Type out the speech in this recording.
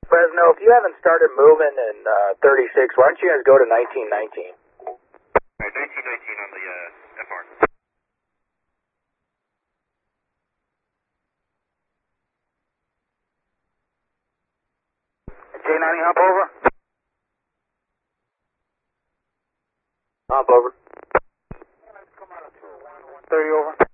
Fresno, if you haven't started moving in 36, why don't you guys go to 1919? Alright, 1919 on the FR. J90 hump over? Hump over. 30 over.